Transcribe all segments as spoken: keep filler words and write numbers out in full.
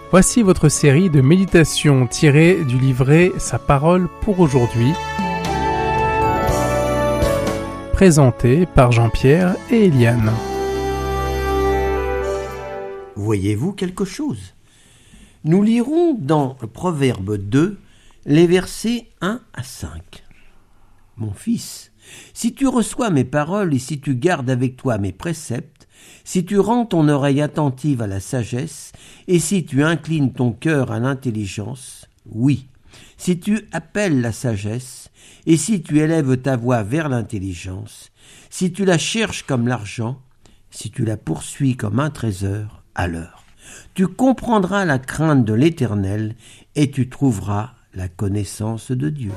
Voici votre série de méditations tirées du livret Sa parole pour aujourd'hui, présentée par Jean-Pierre et Eliane. Voyez-vous quelque chose ? Nous lirons dans Proverbe deux, les versets un à cinq. Mon fils, si tu reçois mes paroles et si tu gardes avec toi mes préceptes, si tu rends ton oreille attentive à la sagesse et si tu inclines ton cœur à l'intelligence, oui, si tu appelles la sagesse et si tu élèves ta voix vers l'intelligence, si tu la cherches comme l'argent, si tu la poursuis comme un trésor, alors tu comprendras la crainte de l'Éternel et tu trouveras la connaissance de Dieu.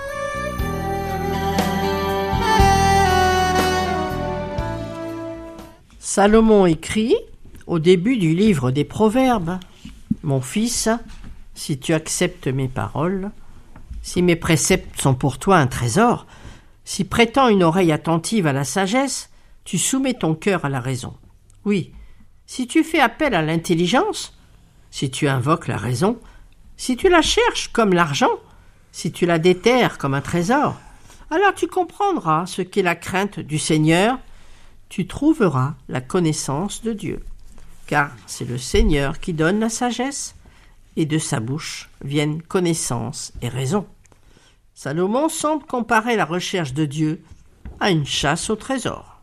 Salomon écrit au début du livre des Proverbes : « Mon fils, si tu acceptes mes paroles, si mes préceptes sont pour toi un trésor, si prêtant une oreille attentive à la sagesse, tu soumets ton cœur à la raison. Oui, si tu fais appel à l'intelligence, si tu invoques la raison, si tu la cherches comme l'argent, si tu la déterres comme un trésor, alors tu comprendras ce qu'est la crainte du Seigneur, tu trouveras la connaissance de Dieu. Car c'est le Seigneur qui donne la sagesse, et de sa bouche viennent connaissance et raison. » Salomon semble comparer la recherche de Dieu à une chasse au trésor.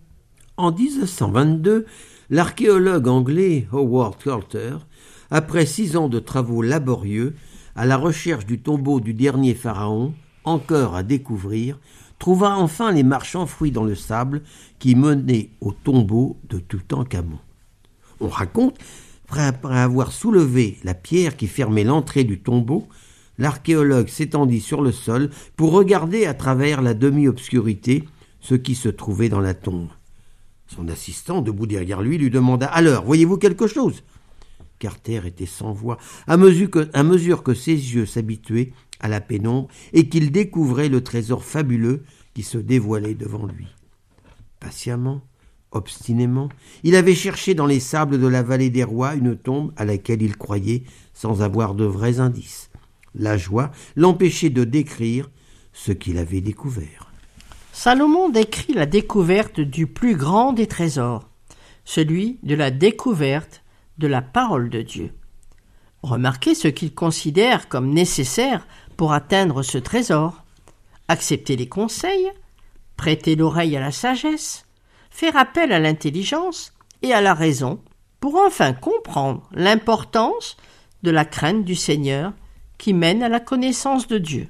En dix-neuf cent vingt-deux, l'archéologue anglais Howard Carter, après six ans de travaux laborieux à la recherche du tombeau du dernier pharaon, encore à découvrir, trouva enfin les marches enfouies dans le sable qui menaient au tombeau de Toutankhamon. On raconte, après avoir soulevé la pierre qui fermait l'entrée du tombeau, l'archéologue s'étendit sur le sol pour regarder à travers la demi-obscurité ce qui se trouvait dans la tombe. Son assistant, debout derrière lui, lui demanda « Alors, voyez-vous quelque chose ?» Carter était sans voix, à mesure que, à mesure que ses yeux s'habituaient à la pénombre et qu'il découvrait le trésor fabuleux qui se dévoilait devant lui. Patiemment, obstinément, il avait cherché dans les sables de la vallée des rois une tombe à laquelle il croyait sans avoir de vrais indices. La joie l'empêchait de décrire ce qu'il avait découvert. Salomon décrit la découverte du plus grand des trésors, celui de la découverte de la parole de Dieu. Remarquez ce qu'il considère comme nécessaire pour atteindre ce trésor. Accepter les conseils, prêter l'oreille à la sagesse, faire appel à l'intelligence et à la raison pour enfin comprendre l'importance de la crainte du Seigneur qui mène à la connaissance de Dieu.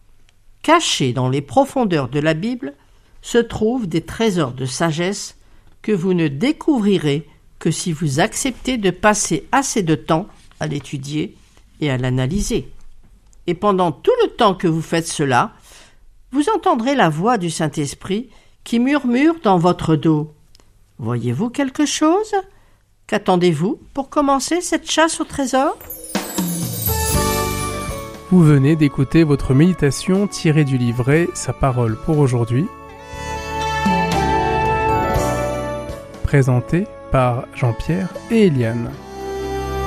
Cachés dans les profondeurs de la Bible se trouvent des trésors de sagesse que vous ne découvrirez que si vous acceptez de passer assez de temps à l'étudier et à l'analyser. Et pendant tout le temps que vous faites cela, vous entendrez la voix du Saint-Esprit qui murmure dans votre dos. Voyez-vous quelque chose ? Qu'attendez-vous pour commencer cette chasse au trésor ? Vous venez d'écouter votre méditation tirée du livret Sa parole pour aujourd'hui, présentée par Jean-Pierre et Eliane.